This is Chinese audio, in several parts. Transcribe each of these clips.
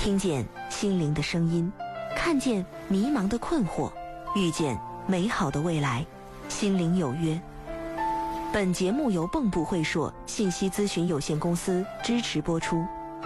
听见心灵的声音，看见迷茫的困惑，遇见美好的未来。心灵有约。本节目由蚌埠会硕信息咨询有限公司支持播出。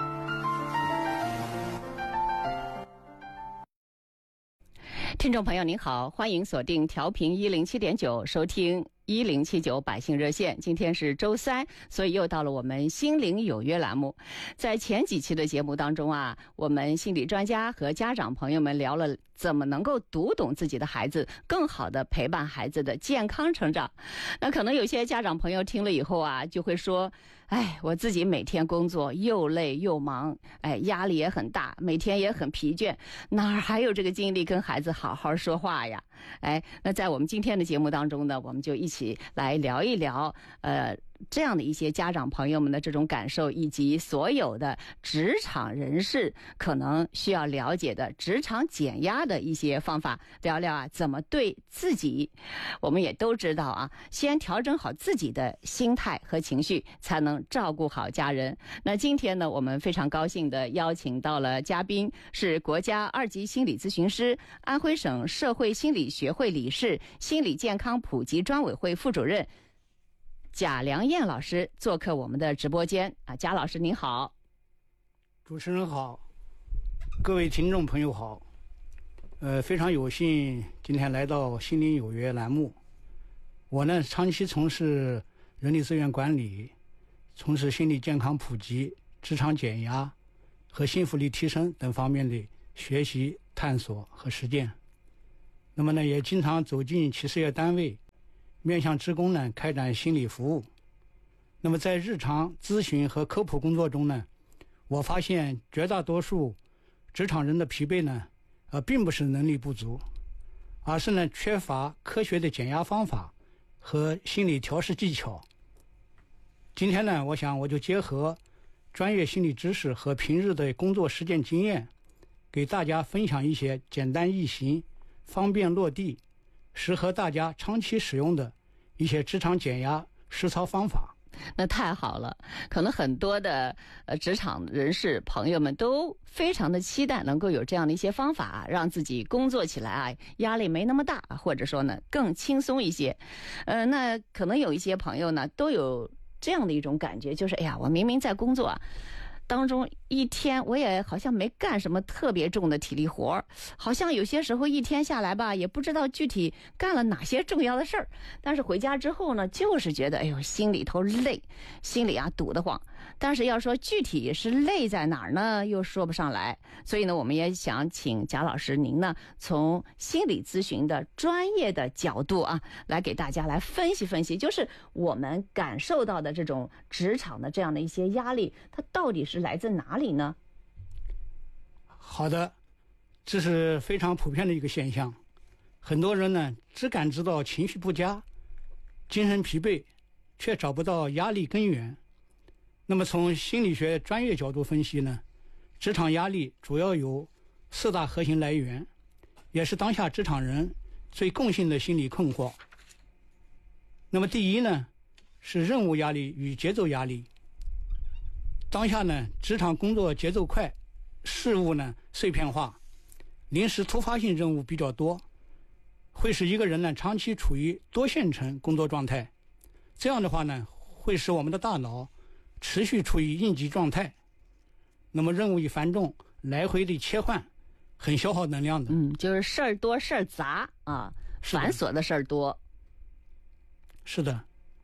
听众朋友您好，欢迎锁定调频107.9收听1079百姓热线。今天是周三，所以又到了我们心灵有约栏目。在前几期的节目当中啊，我们心理专家和家长朋友们聊了怎么能够读懂自己的孩子，更好的陪伴孩子的健康成长。那可能有些家长朋友听了以后啊，就会说，我自己每天工作又累又忙，压力也很大，每天也很疲倦，哪儿还有这个精力跟孩子好好说话呀？那在我们今天的节目当中呢，我们就一起来聊一聊这样的一些家长朋友们的这种感受，以及所有的职场人士可能需要了解的职场减压的一些方法，聊聊啊怎么对自己，我们也都知道啊，先调整好自己的心态和情绪，才能照顾好家人。那今天呢，我们非常高兴的邀请到了嘉宾，是国家2级心理咨询师、安徽省社会心理学会理事、心理健康普及专委会副主任贾良燕老师做客我们的直播间啊。贾老师您好。 主持人好，各位听众朋友好。非常有幸今天来到心灵有约栏目。我呢长期从事人力资源管理，从事心理健康普及、职场减压和幸福力提升等方面的学习、探索和实践。那么呢，也经常走进企事业单位，面向职工呢开展心理服务。那么在日常咨询和科普工作中呢，我发现绝大多数职场人的疲惫呢，并不是能力不足，而是呢缺乏科学的减压方法和心理调试技巧。今天呢，我就结合专业心理知识和平日的工作实践经验，给大家分享一些简单易行、方便落地、适合大家长期使用的一些职场减压实操方法。 那太好了，可能很多的职场人士朋友们都非常的期待能够有这样的一些方法，让自己工作起来啊压力没那么大，或者说呢更轻松一些。那可能有一些朋友呢都有这样的一种感觉，就是我明明在工作当中一天我也好像没干什么特别重的体力活，好像有些时候一天下来吧，也不知道具体干了哪些重要的事儿，但是回家之后呢，就是觉得心里头累，心里堵得慌。但是要说具体是累在哪儿呢，又说不上来。所以呢，我们也想请贾老师您呢，从心理咨询的专业的角度来给大家来分析分析，就是我们感受到的这种职场的这样的一些压力，它到底是来自哪里呢？ 好的，这是非常普遍的一个现象。很多人呢只感知到情绪不佳、精神疲惫，却找不到压力根源。那么从心理学专业角度分析呢，职场压力主要有4大核心来源，也是当下职场人最共性的心理困惑。那么第一呢，是任务压力与节奏压力。当下呢，职场工作节奏快，事务呢碎片化，临时突发性任务比较多，会使一个人呢长期处于多线程工作状态。这样的话呢，会使我们的大脑持续处于应急状态。那么任务一繁重，来回的切换，很消耗能量的。 就是事儿多事儿杂繁琐的事儿多。 是的。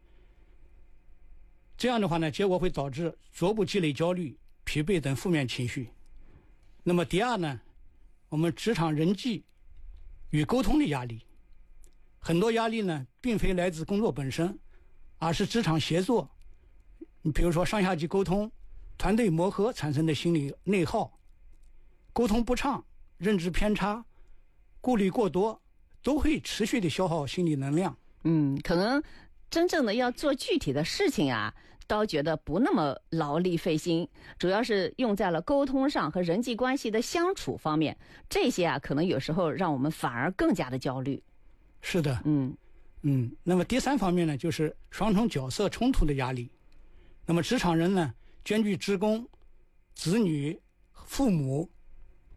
这样的话呢，结果会导致逐步积累焦虑、疲惫等负面情绪。那么第二呢，我们职场人际与沟通的压力。很多压力呢，并非来自工作本身，而是职场协作，比如说上下级沟通、团队磨合产生的心理内耗。沟通不畅、认知偏差、顾虑过多，都会持续的消耗心理能量。 可能真正的要做具体的事情倒觉得不那么劳力费心，主要是用在了沟通上和人际关系的相处方面，这些可能有时候让我们反而更加的焦虑。 是的。那么第3方面呢，就是双重角色冲突的压力。那么职场人呢，兼具职工、子女、父母、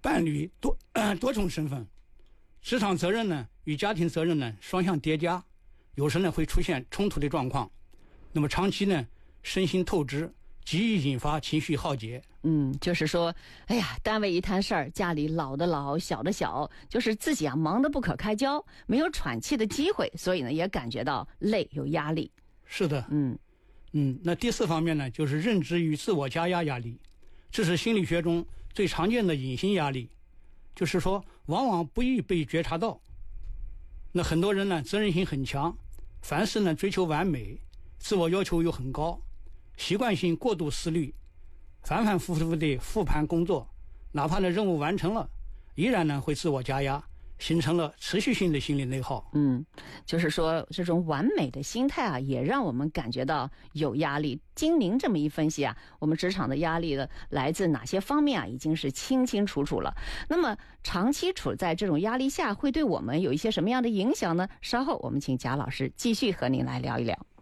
伴侣多重身份，职场责任呢与家庭责任呢双向叠加，有时呢会出现冲突的状况。那么长期呢身心透支，极易引发情绪耗竭。 就是说，哎呀，单位一摊事儿，家里老的老，小的小，就是自己忙得不可开交，没有喘气的机会，所以呢，也感觉到累，有压力。 是的，那第4方面呢，就是认知与自我加压力，这是心理学中最常见的隐形压力，就是说，往往不易被觉察到。那很多人呢，责任心很强，凡事呢追求完美，自我要求又很高，习惯性过度思虑。反反复复地复盘工作，哪怕呢任务完成了，依然呢会自我加压，形成了持续性的心理内耗。 就是说这种完美的心态啊，也让我们感觉到有压力。经您这么一分析啊，我们职场的压力呢来自哪些方面啊，已经是清清楚楚了。那么长期处在这种压力下，会对我们有一些什么样的影响呢？稍后我们请贾老师继续和您来聊一聊。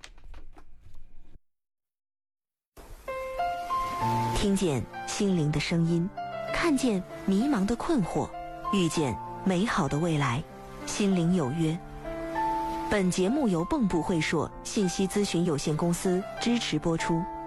听见心灵的声音，看见迷茫的困惑，遇见美好的未来。心灵有约。本节目由蚌埠会硕信息咨询有限公司支持播出。